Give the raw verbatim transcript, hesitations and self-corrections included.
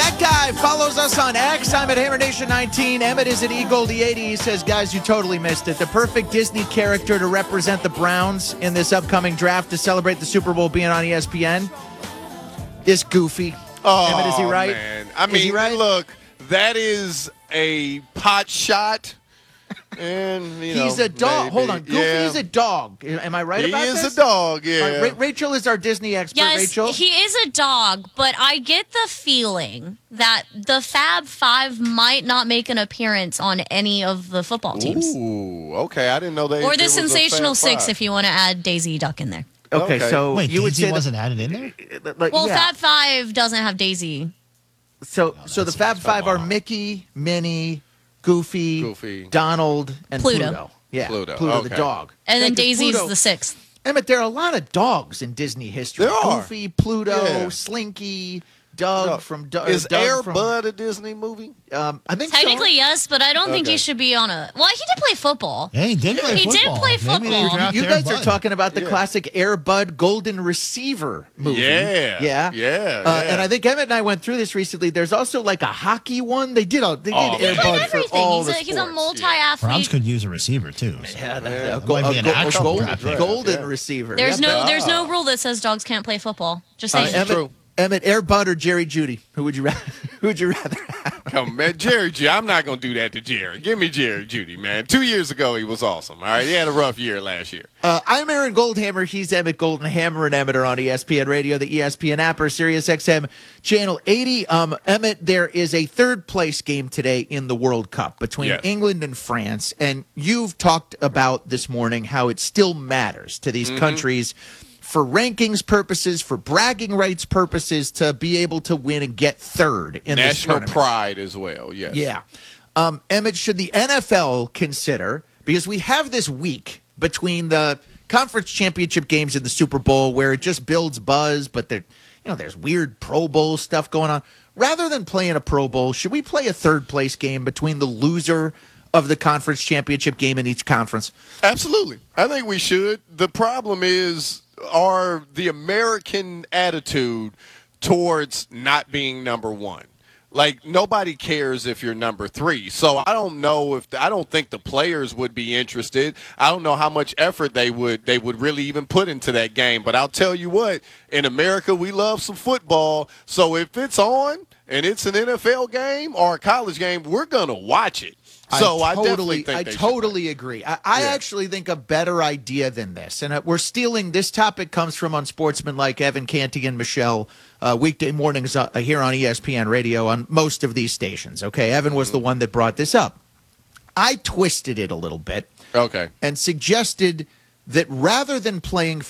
That guy follows us on X. I'm at Hammer Nation nineteen. Emmett is at eGoldie eighty. He says, guys, you totally missed it. The perfect Disney character to represent the Browns in this upcoming draft to celebrate the Super Bowl being on E S P N is Goofy. Oh, Emmett, is he right? Man. I Is mean, he right? look, that is a pot shot. And you He's know, a dog. maybe, Hold on. Goofy yeah. is a dog. Am I right he about is this? a dog, yeah. All right, Ra- Rachel is our Disney expert. Yes, Rachel? he is a dog, but I get the feeling that the Fab Five might not make an appearance on any of the football teams. Ooh, okay. I didn't know they. Or there the was a Sensational Fab Six, Five. if you want to add Daisy Duck in there. Okay, Okay. so Wait, you would Daisy say wasn't added in there? that, like, Well, yeah. Fab Five doesn't have Daisy. So, so the Fab Five are Mickey, Minnie, Goofy, Goofy. Donald, and Pluto. Pluto. Yeah, Pluto, Pluto the okay. dog. And then Yeah, 'cause Daisy's Pluto- the sixth. Emmett, there are a lot of dogs in Disney history. There are. Goofy, Pluto, Yeah. Slinky, Doug No. from Doug. Is Doug Air from, Bud a Disney movie? Um, I think Technically, so. yes, but I don't think Okay. he should be on a. Well, he did play football. Yeah, he did play He did football. play Maybe they football. draft You Air guys are Bud. talking about the Yeah. classic Air Bud Golden Receiver movie. Yeah. Yeah. Yeah, Uh, yeah. And I think Emmett and I went through this recently. There's also like a hockey one. They did a, they did Oh, Air man. He Bud did for everything. all He's the a, he's a sports. multi-athlete. Browns could use a receiver, too. so. Yeah, that, Yeah. a, That might be an a- a actual golden, draft pick. golden Yeah. receiver. There's Yeah. no, there's no Ah. rule that says dogs can't play football. Just Uh, saying. Emmett, True. Emmett, Air Bud or Jerry Judy? Who would you rather? Who would you rather have? Come, man, Jerry Judy. I'm not going to do that to Jerry. Give me Jerry Judy, man. Two years ago, he was awesome. All right, he had a rough year last year. Uh, I'm Aaron Goldhammer. He's Emmett Golden. Hammer and Emmett are on E S P N Radio, the E S P N app, or Sirius X M Channel eighty. Um, Emmett, there is a third place game today in the World Cup between Yes. England and France, and you've talked about this morning how it still matters to these countries for rankings purposes, for bragging rights purposes, to be able to win and get third in this National tournament. pride as well, yes. Yeah. Um, Emmett, should the N F L consider, because we have this week between the conference championship games and the Super Bowl where it just builds buzz, but there, you know, there's weird Pro Bowl stuff going on. Rather than playing a Pro Bowl, should we play a third place game between the loser of the conference championship game in each conference? Absolutely. I think we should. The problem is are the American attitude towards not being number one. Like, nobody cares if you're number three. So I don't know if I don't think the players would be interested. I don't know how much effort they would they would really even put into that game. But I'll tell you what, in America, we love some football. So if it's on and it's an N F L game or a college game, we're going to watch it. So I, totally, definitely think I they should. totally agree. I, I Yeah. actually think a better idea than this, and uh, we're stealing this topic comes from unsportsmanlike Evan Canty and Michelle uh, weekday mornings uh, here on E S P N Radio on most of these stations. Okay, Evan was the one that brought this up. I twisted it a little bit Okay. and suggested that rather than playing